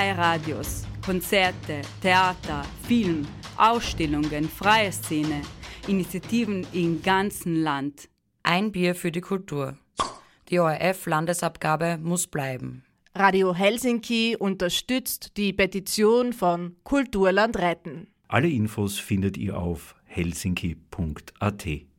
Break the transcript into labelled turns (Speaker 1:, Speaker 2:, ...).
Speaker 1: freie Radios, Konzerte, Theater, Film, Ausstellungen, freie Szene, Initiativen im ganzen Land.
Speaker 2: Ein Bier für die Kultur. Die ORF-Landesabgabe muss bleiben.
Speaker 3: Radio Helsinki unterstützt die Petition von Kulturland retten.
Speaker 4: Alle Infos findet ihr auf helsinki.at.